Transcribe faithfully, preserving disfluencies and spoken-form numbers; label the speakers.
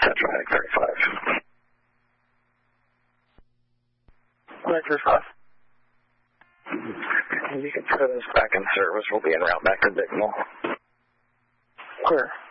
Speaker 1: Tetrahonic thirty-five.
Speaker 2: Vector five.
Speaker 1: You can put us back in service. We'll be en route back to Bicknell.
Speaker 2: Clear.